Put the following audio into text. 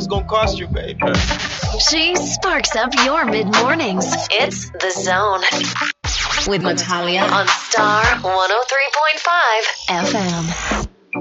it's gonna cost you, baby. She sparks up your mid-mornings. It's The Zone with Natalia on Star 103.5 FM.